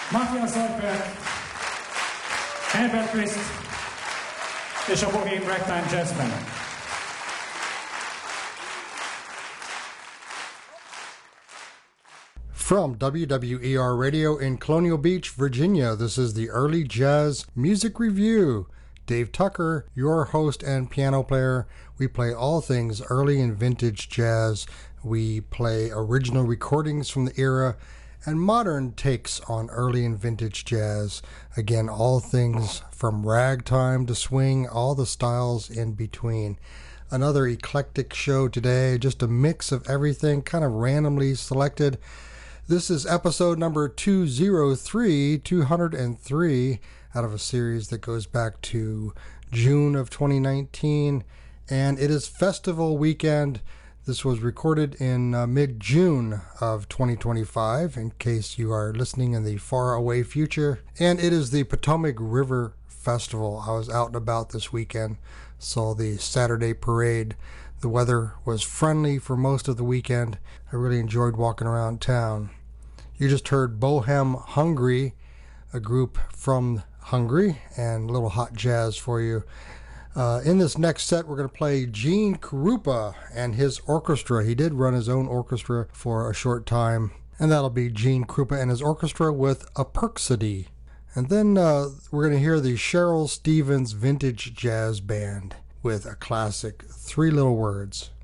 Matthias Alper, Herbert Christ és a Bohemian Ragtime Jazz Band. From WWER Radio in Colonial Beach, Virginia, this is the Early Jazz Music Review. Dave Tucker, your host and piano player. We play all things early and vintage jazz. We play original recordings from the era and modern takes on early and vintage jazz. Again, all things from ragtime to swing, all the styles in between. Another eclectic show today, just a mix of everything, kind of randomly selected. This is episode number 203 out of a series that goes back to June of 2019, and it is festival weekend. This was recorded in mid-June of 2025, in case you are listening in the far away future, and it is the Potomac River Festival. I was out and about this weekend, saw the Saturday parade. The weather was friendly for most of the weekend. I really enjoyed walking around town. You just heard Bohem Hungry, a group from Hungary, and a little hot jazz for you. In this next set, we're going to play Gene Krupa and his orchestra. He did run his own orchestra for a short time, and that'll be Gene Krupa and his orchestra with a Perksody. And then we're going to hear the Cheryl Stevens Vintage Jazz Band with a classic, Three Little Words.